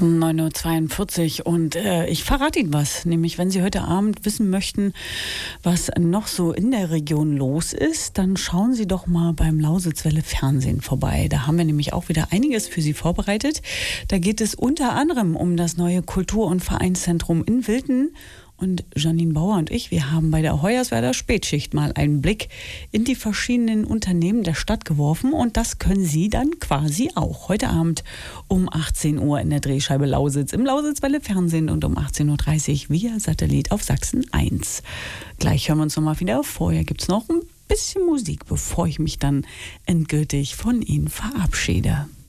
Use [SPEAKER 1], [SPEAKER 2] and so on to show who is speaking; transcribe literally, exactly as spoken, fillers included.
[SPEAKER 1] neun Uhr zweiundvierzig und äh, ich verrate Ihnen was, nämlich wenn Sie heute Abend wissen möchten, was noch so in der Region los ist, dann schauen Sie doch mal beim Lausitzwelle Fernsehen vorbei. Da haben wir nämlich auch wieder einiges für Sie vorbereitet. Da geht es unter anderem um das neue Kultur- und Vereinszentrum in Wilten. Und Janine Bauer und ich, wir haben bei der Hoyerswerda Spätschicht mal einen Blick in die verschiedenen Unternehmen der Stadt geworfen. Und das können Sie dann quasi auch heute Abend um achtzehn Uhr in der Drehscheibe Lausitz im Lausitzwelle Fernsehen und um achtzehn Uhr dreißig via Satellit auf Sachsen eins. Gleich hören wir uns nochmal wieder. Vorher gibt es noch ein bisschen Musik, bevor ich mich dann endgültig von Ihnen verabschiede.